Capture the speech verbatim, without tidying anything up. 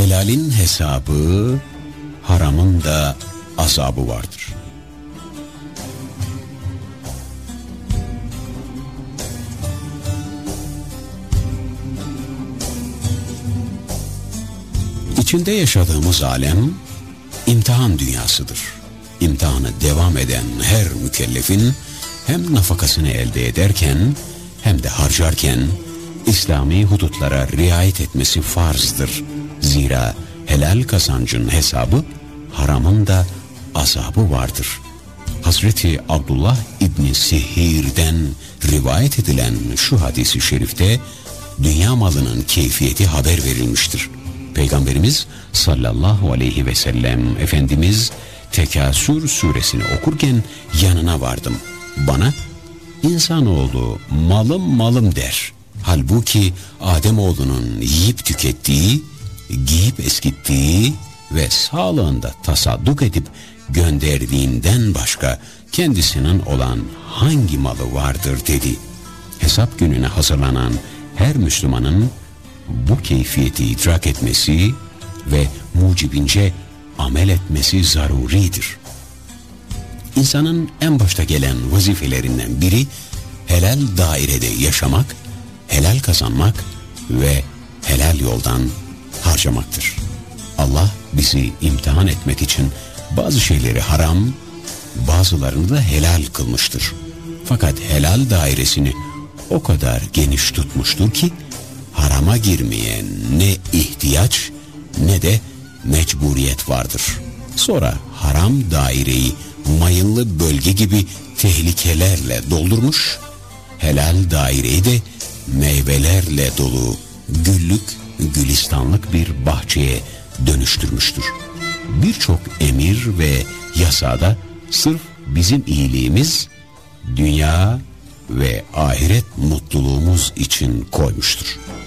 Helalin hesabı, haramın da azabı vardır. İçinde yaşadığımız alem imtihan dünyasıdır. İmtihanı devam eden her mükellefin hem nafakasını elde ederken hem de harcarken İslami hudutlara riayet etmesi farzdır. Zira helal kazancın hesabı, haramın da azabı vardır. Hazreti Abdullah İbni Sehir'den rivayet edilen şu hadisi şerifte dünya malının keyfiyeti haber verilmiştir. Peygamberimiz sallallahu aleyhi ve sellem Efendimiz Tekasür suresini okurken yanına vardım. Bana insanoğlu malım malım der. Halbuki Ademoğlunun yiyip tükettiği, giyip eskittiği ve sağlığında tasadduk edip gönderdiğinden başka kendisinin olan hangi malı vardır dedi. Hesap gününe hazırlanan her Müslümanın bu keyfiyeti idrak etmesi ve mucibince amel etmesi zaruridir. İnsanın en başta gelen vazifelerinden biri helal dairede yaşamak, helal kazanmak ve helal yoldan harcamaktır. Allah bizi imtihan etmek için bazı şeyleri haram, bazılarını da helal kılmıştır. Fakat helal dairesini o kadar geniş tutmuştur ki harama girmeye ne ihtiyaç ne de mecburiyet vardır. Sonra haram daireyi mayınlı bölge gibi tehlikelerle doldurmuş, helal daireyi de meyvelerle dolu güllük, gülistanlık bir bahçeye dönüştürmüştür. Birçok emir ve yasada sırf bizim iyiliğimiz, dünya ve ahiret mutluluğumuz için koymuştur.